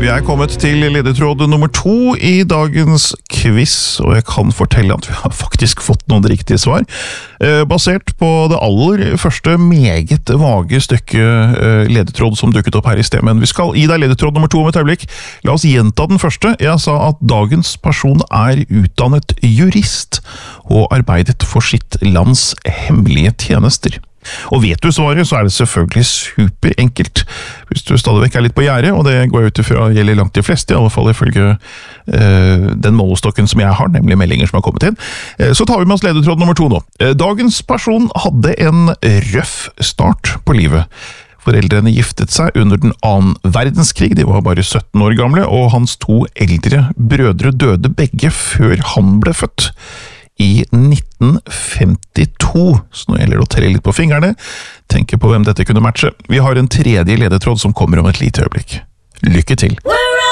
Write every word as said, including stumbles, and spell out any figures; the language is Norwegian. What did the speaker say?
Vi er kommet til ledetråd nummer to i dagens quiz, og jeg kan fortelle at vi har faktisk fått noen riktige svar. Eh, basert på det aller første meget vage stykke eh, ledetråd som dukket opp her i sted. Men vi skal gi deg ledetråd nummer to om et øyeblikk. La oss gjenta den første. Jeg sa at dagens person er utdannet jurist og arbeidet for sitt lands hemmelige tjenester. Og vet du svaret, så er det selvfølgelig superenkelt. Hvis du stadig vekk er litt på gjerde, og det går ut ifra gjelder langt de fleste, i alle fall ifølge eh, den målestokken som jeg har, nemlig meldinger som har kommet inn, eh, så tar vi med oss ledetråd nummer to nå. Eh, dagens person hadde en røff start på livet. Foreldrene giftet seg under den annen verdenskrig, de var bare sytten år gamle, og hans to eldre brødre døde begge før han ble født. I nitten femtito, så nå gjelder det å telle litt på fingrene, tenke på hvem dette kunne matche. Vi har en tredje ledetråd som kommer om et lite øyeblikk. Lykke til!